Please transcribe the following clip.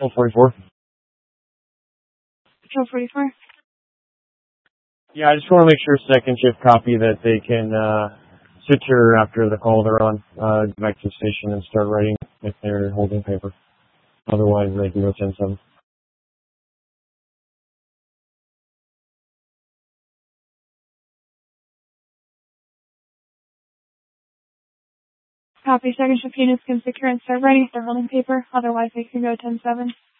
Patrol 44. Patrol 44. Yeah, I just want to make sure second shift copy that they can secure after the call they're on, go back to the station and start writing if they're holding paper. Otherwise, they can go 10-7. Copy. Second shift units can secure and start writing if they're holding paper. Otherwise, they can go 10-7.